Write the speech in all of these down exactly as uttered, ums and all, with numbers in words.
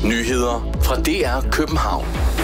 Nyheder fra D R København.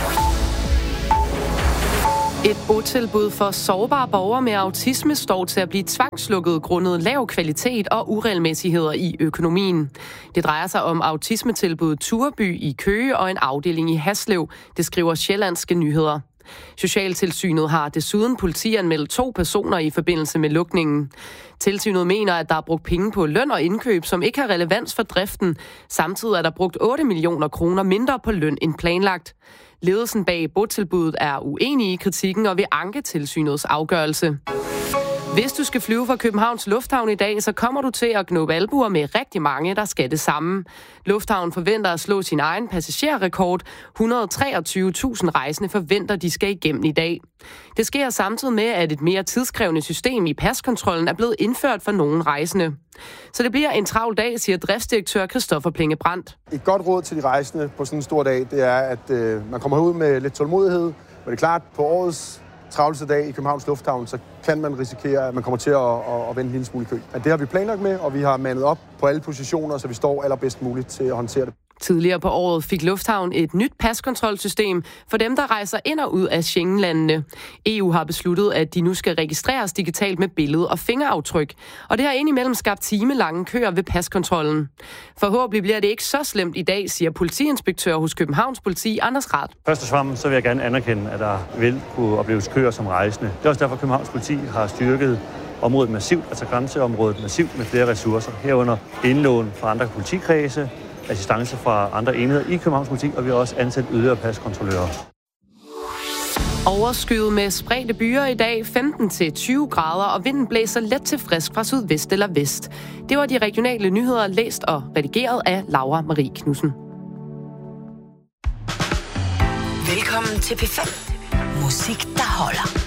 Et botilbud for sårbare borgere med autisme står til at blive tvangslukket grundet lav kvalitet og uregelmæssigheder i økonomien. Det drejer sig om autismetilbuddet Tureby i Køge og en afdeling i Haslev, det skriver Sjællandske Nyheder. Socialtilsynet har desuden politianmeldt to personer i forbindelse med lukningen. Tilsynet mener, at der er brugt penge på løn og indkøb, som ikke har relevans for driften. Samtidig er der brugt otte millioner kroner mindre på løn end planlagt. Ledelsen bag botilbuddet er uenige i kritikken og vil anke tilsynets afgørelse. Hvis du skal flyve fra Københavns Lufthavn i dag, så kommer du til at gnubbe albuer med rigtig mange, der skal det samme. Lufthavnen forventer at slå sin egen passagerrekord. et hundrede og treogtyve tusind rejsende forventer, de skal igennem i dag. Det sker samtidig med, at et mere tidskrævende system i paskontrollen er blevet indført for nogle rejsende. Så det bliver en travl dag, siger driftsdirektør Christoffer Plinge Brandt. Et godt råd til de rejsende på sådan en stor dag, det er, at øh, man kommer ud med lidt tålmodighed. Men det er klart, på årets travleste dag i Københavns Lufthavn, så kan man risikere, at man kommer til at, at, at vente en lille smule i kø. Men det har vi planlagt med, og vi har mandet op på alle positioner, så vi står allerbedst muligt til at håndtere det. Tidligere på året fik Lufthavn et nyt paskontrolsystem for dem, der rejser ind og ud af Schengenlandene. E U har besluttet, at de nu skal registreres digitalt med billede- og fingeraftryk, og det har indimellem skabt timelange køer ved paskontrollen. Forhåbentlig bliver det ikke så slemt i dag, siger politiinspektør hos Københavns Politi, Anders Rath. Først og fremmest så vil jeg gerne anerkende, at der vil kunne opleves køer som rejsende. Det er også derfor, Københavns Politi har styrket området massivt, altså grænseområdet massivt med flere ressourcer. Herunder indlån fra andre politikredse, assistance fra andre enheder i Københavns Politi, og vi har også ansat yderligere paskontrollører. Overskyet med spredte byer i dag, femten til tyve grader, og vinden blæser let til frisk fra sydvest eller vest. Det var de regionale nyheder, læst og redigeret af Laura Marie Knudsen. Velkommen til P fem. Musik, der holder.